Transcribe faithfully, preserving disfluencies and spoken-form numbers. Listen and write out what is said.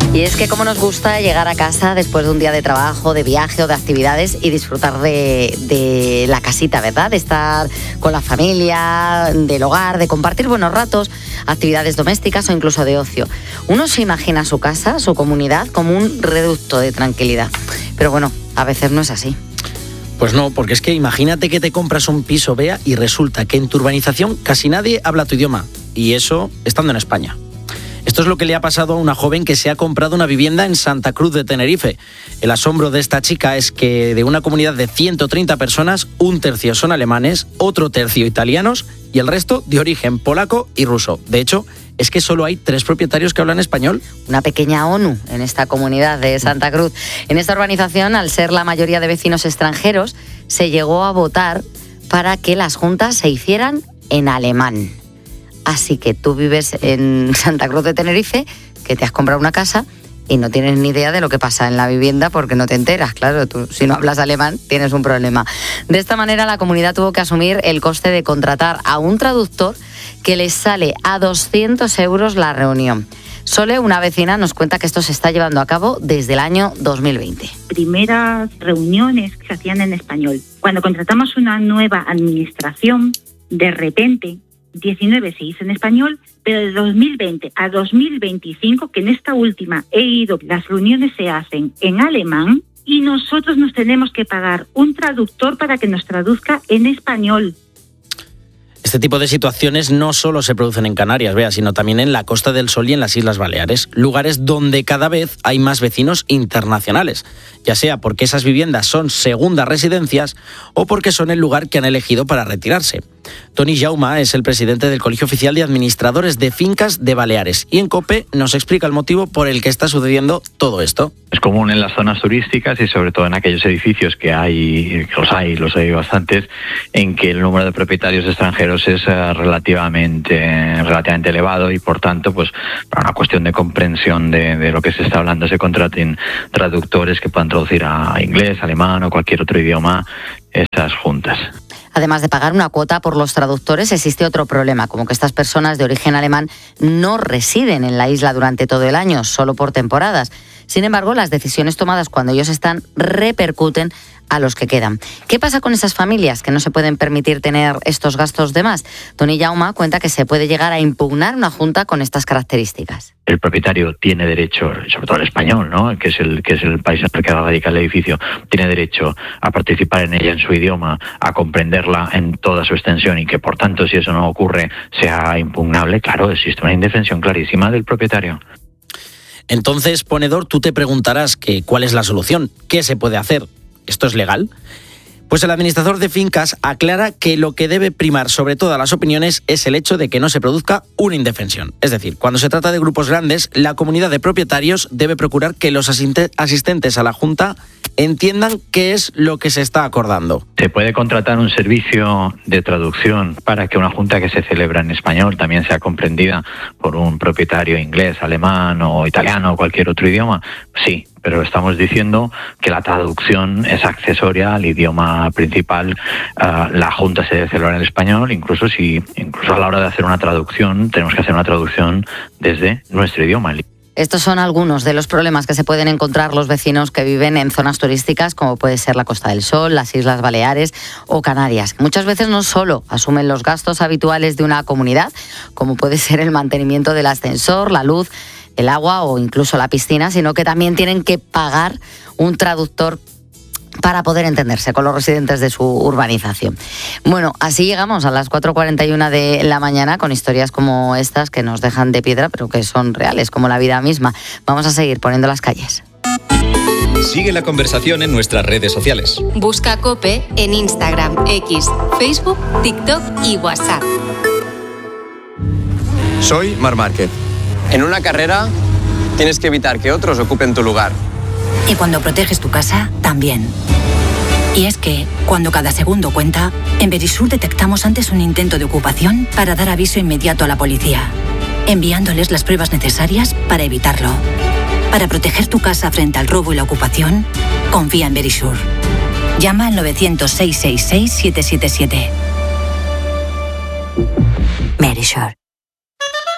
Y es que cómo nos gusta llegar a casa después de un día de trabajo, de viaje o de actividades y disfrutar de, de la casita, ¿verdad? De estar con la familia, del hogar, de compartir buenos ratos, actividades domésticas o incluso de ocio. Uno se imagina su casa, su comunidad, como un reducto de tranquilidad. Pero bueno, a veces no es así. Pues no, porque es que imagínate que te compras un piso, Bea, y resulta que en tu urbanización casi nadie habla tu idioma. Y eso estando en España. Esto es lo que le ha pasado a una joven que se ha comprado una vivienda en Santa Cruz de Tenerife. El asombro de esta chica es que de una comunidad de ciento treinta personas, un tercio son alemanes, otro tercio italianos y el resto de origen polaco y ruso. De hecho, es que solo hay tres propietarios que hablan español. Una pequeña ONU en esta comunidad de Santa Cruz. En esta urbanización, al ser la mayoría de vecinos extranjeros, se llegó a votar para que las juntas se hicieran en alemán. Así que tú vives en Santa Cruz de Tenerife, que te has comprado una casa y no tienes ni idea de lo que pasa en la vivienda porque no te enteras. Claro, tú si no hablas alemán tienes un problema. De esta manera la comunidad tuvo que asumir el coste de contratar a un traductor que les sale a doscientos euros la reunión. Sole, una vecina, nos cuenta que esto se está llevando a cabo desde el año dos mil veinte. Primeras reuniones que se hacían en español. Cuando contratamos una nueva administración, de repente diecinueve se hizo en español, pero de dos mil veinte a dos mil veinticinco, que en esta última he ido, las reuniones se hacen en alemán y nosotros nos tenemos que pagar un traductor para que nos traduzca en español. Este tipo de situaciones no solo se producen en Canarias, Bea, sino también en la Costa del Sol y en las Islas Baleares, lugares donde cada vez hay más vecinos internacionales, ya sea porque esas viviendas son segundas residencias o porque son el lugar que han elegido para retirarse. Toni Jauma es el presidente del Colegio Oficial de Administradores de Fincas de Baleares y en COPE nos explica el motivo por el que está sucediendo todo esto. Es común en las zonas turísticas y sobre todo en aquellos edificios que hay, que los hay, los hay bastantes, en que el número de propietarios extranjeros es uh, relativamente, relativamente elevado y por tanto, pues para una cuestión de comprensión de, de lo que se está hablando, se contraten traductores que puedan traducir a inglés, alemán o cualquier otro idioma esas juntas. Además de pagar una cuota por los traductores, existe otro problema, como que estas personas de origen alemán no residen en la isla durante todo el año, solo por temporadas. Sin embargo, las decisiones tomadas cuando ellos están repercuten a los que quedan. ¿Qué pasa con esas familias que no se pueden permitir tener estos gastos de más? Toni Jauma cuenta que se puede llegar a impugnar una junta con estas características. El propietario tiene derecho, sobre todo el español, ¿no?, que es el que es el país en el que radica el edificio, tiene derecho a participar en ella en su idioma, a comprenderla en toda su extensión y que por tanto, si eso no ocurre, sea impugnable. Claro, existe una indefensión clarísima del propietario. Entonces, ponedor, tú te preguntarás que ¿cuál es la solución? ¿Qué se puede hacer? ¿Esto es legal? Pues el administrador de fincas aclara que lo que debe primar sobre todas las opiniones es el hecho de que no se produzca una indefensión. Es decir, cuando se trata de grupos grandes, la comunidad de propietarios debe procurar que los asistentes a la junta entiendan qué es lo que se está acordando. Se puede contratar un servicio de traducción para que una junta que se celebra en español también sea comprendida por un propietario inglés, alemán o italiano o cualquier otro idioma. Sí, pero estamos diciendo que la traducción es accesoria al idioma principal. Uh, la junta se debe celebrar en español, incluso si, incluso a la hora de hacer una traducción, tenemos que hacer una traducción desde nuestro idioma. Estos son algunos de los problemas que se pueden encontrar los vecinos que viven en zonas turísticas como puede ser la Costa del Sol, las Islas Baleares o Canarias. Muchas veces no solo asumen los gastos habituales de una comunidad, como puede ser el mantenimiento del ascensor, la luz, el agua o incluso la piscina, sino que también tienen que pagar un traductor para poder entenderse con los residentes de su urbanización. Bueno, así llegamos a las cuatro cuarenta y una de la mañana con historias como estas que nos dejan de piedra, pero que son reales, como la vida misma. Vamos a seguir poniendo las calles. Sigue la conversación en nuestras redes sociales. Busca COPE en Instagram, X, Facebook, TikTok y WhatsApp. Soy Marc Márquez. En una carrera tienes que evitar que otros ocupen tu lugar. Y cuando proteges tu casa, también. Y es que, cuando cada segundo cuenta, en Verisur detectamos antes un intento de ocupación para dar aviso inmediato a la policía, enviándoles las pruebas necesarias para evitarlo. Para proteger tu casa frente al robo y la ocupación, confía en Verisur. Llama al nueve cero cero, seis seis seis, siete siete siete. Verisur.